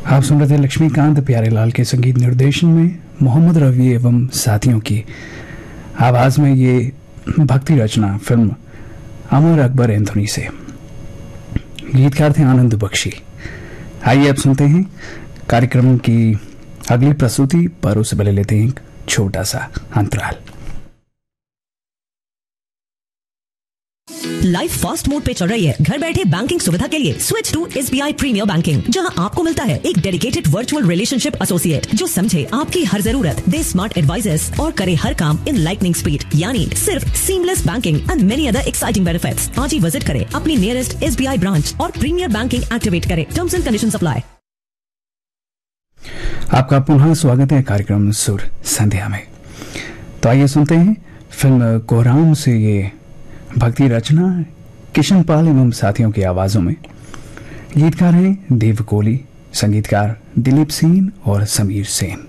आप सुन रहे थे लक्ष्मीकांत प्यारेलाल के संगीत निर्देशन में मोहम्मद रफ़ी एवं साथियों की आवाज़ में ये भक्ति रचना फिल्म अमर अकबर एंथोनी से। गीतकार थे आनंद बख्शी। आइए अब सुनते हैं कार्यक्रम की अगली प्रस्तुति, पर उससे पहले लेते हैं एक छोटा सा अंतराल। लाइफ फास्ट मोड पे चल रही है। घर बैठे बैंकिंग सुविधा के लिए switch to SBI premiere banking, जहां आपको मिलता है एक डेडिकेटेड वर्चुअल रिलेशनशिप एसोसिएट जो समझे आपकी हर जरूरत, दे स्मार्ट एडवाइजर्स और करे हर काम इन लाइटनिंग स्पीड, यानी सिर्फ seamless banking and many other exciting benefits. आज ही विजिट करें अपनी नियरेस्ट SBI ब्रांच और प्रीमियर बैंकिंग एक्टिवेट करें। Terms and conditions apply. आपका पुनः स्वागत है कार्यक्रम सुर संध्या में। तो आइए सुनते हैं फिल्म कोहराम से ये भक्ति रचना किशन पाल एवं साथियों की आवाजों में। गीतकार हैं देव कोहली, संगीतकार दिलीप सेन और समीर सेन।